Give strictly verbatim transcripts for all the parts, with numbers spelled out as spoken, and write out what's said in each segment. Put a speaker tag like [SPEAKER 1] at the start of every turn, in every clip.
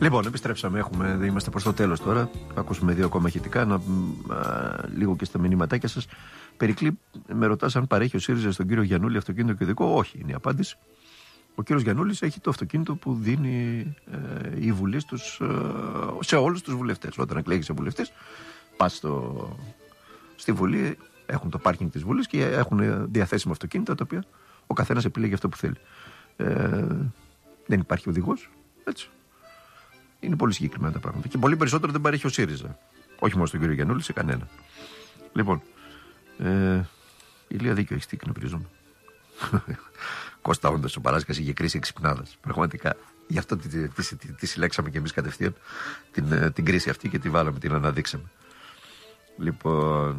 [SPEAKER 1] Λοιπόν, επιστρέψαμε. Έχουμε, είμαστε προς το τέλος τώρα. Θα ακούσουμε δύο ακόμα ηχητικά. Να, α, λίγο και στα μηνύματάκια σας. Περικλή, με ρωτάς αν παρέχει ο ΣΥΡΙΖΑ στον κύριο Γιαννούλη αυτοκίνητο και οδικό. Όχι, είναι η απάντηση. Ο κύριος Γιαννούλης έχει το αυτοκίνητο που δίνει ε, η Βουλή στους, ε, σε όλους τους βουλευτές. Όταν εκλέγεις βουλευτές, πας στο, στη Βουλή, έχουν το πάρκινγκ της Βουλής και έχουν διαθέσιμα αυτοκίνητα τα οποία ο καθένας επιλέγει αυτό που θέλει. Ε, δεν υπάρχει οδηγός. Έτσι. Είναι πολύ συγκεκριμένα τα πράγματα. Και πολύ περισσότερο δεν παρέχει ο ΣΥΡΙΖΑ. Όχι μόνο στον κύριο Γιαννούλη, σε κανέναν. Λοιπόν, ε, η Λία δίκιο έχει, τι εκνευρίζομαι. Κώστα, όντως ο Παράσκας είχε κρίση εξυπνάδας. Πραγματικά. Γι' αυτό τη, τη, τη, τη, τη συλλέξαμε και εμείς κατευθείαν την, την κρίση αυτή και τη βάλαμε, την αναδείξαμε. Λοιπόν.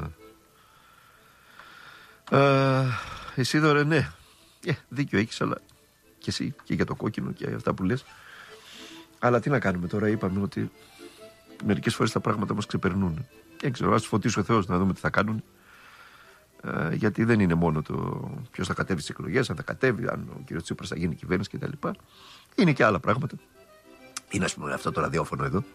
[SPEAKER 1] Ε, ε, Ισίδωρε, ναι. Ε, δίκιο έχεις, αλλά και εσύ και για το κόκκινο και για αυτά που λες. Αλλά τι να κάνουμε τώρα, είπαμε ότι μερικές φορές τα πράγματα μας ξεπερνούν. Δεν ξέρω, ας τους φωτίσει ο Θεός να δούμε τι θα κάνουν. Ε, γιατί δεν είναι μόνο το ποιος θα κατέβει στις εκλογές, αν θα κατέβει, αν ο κ. Τσίπρας θα γίνει κυβέρνηση κτλ. Είναι και άλλα πράγματα. Είναι, ας πούμε, αυτό το ραδιόφωνο εδώ.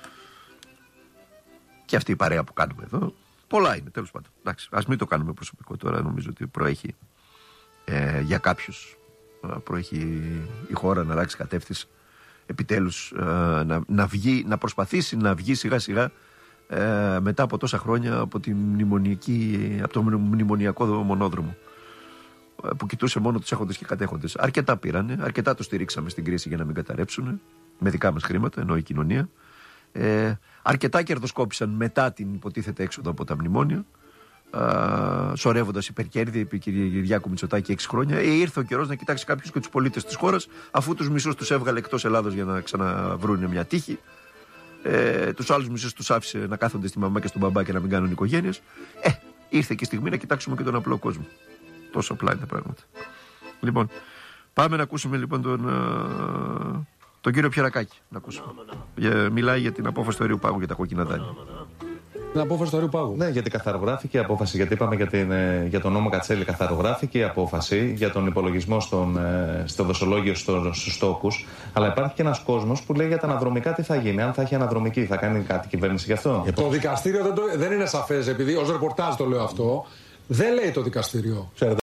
[SPEAKER 1] Και αυτή η παρέα που κάνουμε εδώ. Πολλά είναι, τέλος πάντων. Εντάξει, ας μην το κάνουμε προσωπικό τώρα. Νομίζω ότι προέχει ε, για κάποιους προέχει η χώρα να αλλάξει κατεύθυνση. Επιτέλους ε, να, να, βγει, να προσπαθήσει να βγει σιγά σιγά ε, μετά από τόσα χρόνια από, τη μνημονιακή, από το μνημονιακό μονόδρομο ε, που κοιτούσε μόνο τους έχοντες και κατέχοντες. Αρκετά πήρανε, αρκετά το στηρίξαμε στην κρίση για να μην καταρρεύσουν με δικά μας χρήματα, ενώ η κοινωνία. Ε, αρκετά κερδοσκόπησαν μετά την υποτίθεται έξοδο από τα μνημόνια, σωρεύοντας υπερκέρδη επί Κυριάκου Μητσοτάκη έξι χρόνια. Ε, ήρθε ο καιρός να κοιτάξει κάποιος και τους πολίτες της χώρας, αφού τους μισούς τους έβγαλε εκτός Ελλάδος για να ξαναβρούν μια τύχη. Ε, τους άλλους μισούς τους άφησε να κάθονται στη μαμά και στον μπαμπά και να μην κάνουν οικογένειες. Ε, ήρθε και η στιγμή να κοιτάξουμε και τον απλό κόσμο. Τόσο απλά είναι τα πράγματα. Λοιπόν, πάμε να ακούσουμε λοιπόν τον, α, τον κύριο Πιερακάκη. Να ακούσουμε. Για, μιλάει για την απόφαση του αερίου πάγου για τα κόκκινα δάνεια.
[SPEAKER 2] Την απόφαση του αερίου πάγου.
[SPEAKER 3] Ναι, γιατί καθαρογράφηκε η απόφαση. Γιατί είπαμε για, την, για τον νόμο Κατσέλη, καθαρογράφηκε η απόφαση για τον υπολογισμό στον, στο δοσολόγιο στο, στους τόκους. Αλλά υπάρχει και ένας κόσμος που λέει για τα αναδρομικά τι θα γίνει. Αν θα έχει αναδρομική, θα κάνει κάτι κυβέρνηση γι' αυτό.
[SPEAKER 2] Το δικαστήριο δεν, το, δεν είναι σαφές, επειδή ως ρεπορτάζ το λέω αυτό. Δεν λέει το δικαστήριο. Ξέρετε.